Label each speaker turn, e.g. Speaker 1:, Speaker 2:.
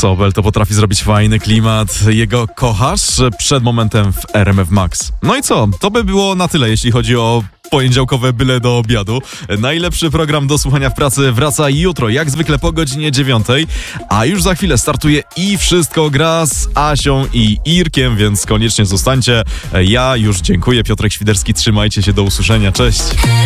Speaker 1: Sobel to potrafi zrobić fajny klimat. Jego kochasz przed momentem w RMF Max. No i co? To by było na tyle, jeśli chodzi o poniedziałkowe byle do obiadu. Najlepszy program do słuchania w pracy wraca jutro, jak zwykle po godzinie 9. A już za chwilę startuje i Wszystko gra z Asią i Irkiem, więc koniecznie zostańcie. Ja już dziękuję. Piotrek Świderski, trzymajcie się, do usłyszenia. Cześć.